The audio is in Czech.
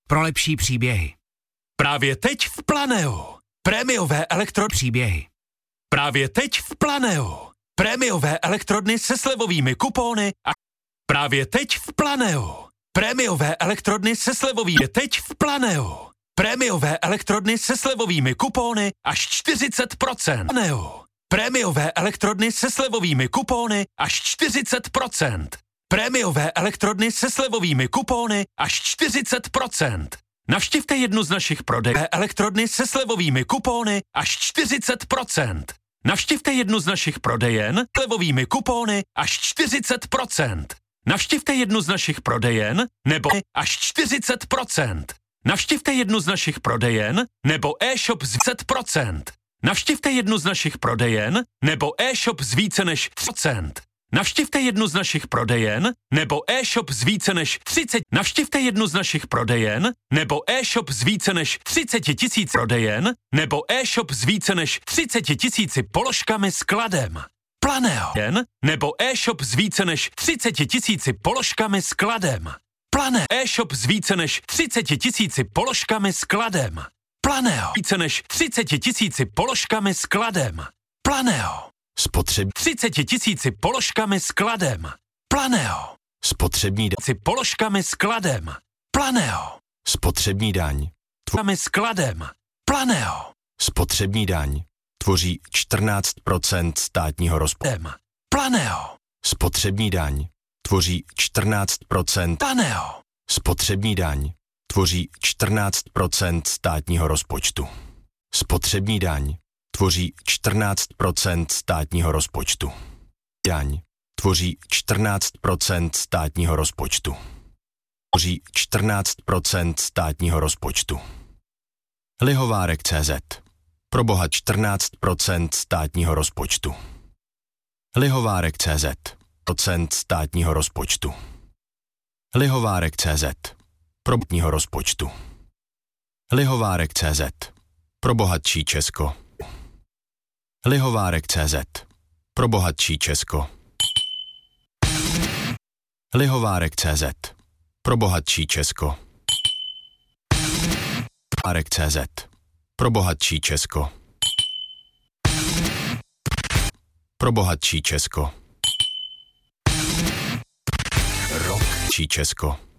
pro lepší příběhy. Právě teď v Planeu. Prémiové elektropříběhy. Právě teď v Planeu. Prémiové elektrodny se slevovými kupóny a právě teď v Planeu. Prémiové elektrodny se slevovými teď v Planeu. Prémiové elektrodny se slevovými kupóny až 40%. Planeu. Prémiové elektrodny se slevovými kupóny až 40%. Prémiové elektrodny se slevovými kupóny až 40%. Navštivte jednu z našich prodejů. Elektrodny se slevovými kupóny až 40%. Navštivte jednu z našich prodejen slevovými kupóny až 40%. Navštivte jednu z našich prodejen nebo až 40%. Navštivte jednu z našich prodejen nebo e-shop z 30%. Navštivte jednu z našich prodejen nebo e-shop z více než 30%. Navštivte jednu z našich prodejen nebo e-shop z více než 30. Navštivte jednu z našich prodejen nebo e-shop z více než 30 000 prodejen nebo e-shop z více než 30 000 položkami s kladem. Planeo. Nebo e-shop z více než 30 000 položkami s kladem. Planeo. E-shop z více než 30 000 položkami s kladem. Planeo. Více než 30 000 položkami s kladem. Planeo. Spotřební 30 000 položkami s kladem. Planeo. Spotřební daň. Položkami s kladem. Planeo. Spotřební daň. S kladem. Planeo. Spotřební daň tvoří 14% státního rozpočtu. Planeo. Spotřební daň tvoří 14%. Planeo. Spotřební daň tvoří 14% státního rozpočtu. Spotřební daň tvoří 14% státního rozpočtu. Daň tvoří 14% státního rozpočtu. Tvoří 14% státního rozpočtu. Lihovárek CZ. Proboha 14% státního rozpočtu. Lihovárek CZ. Procent státního rozpočtu. Lihovárek CZ. Probotního rozpočtu. Lihovárek CZ. Pro bohatší Česko. Lihovárek CZ. Pro bohatší Česko. Lihovárek CZ. Pro bohatší Česko. Lihovárek CZ. Pro bohatší Česko. Pro bohatší Česko. Rok Česko.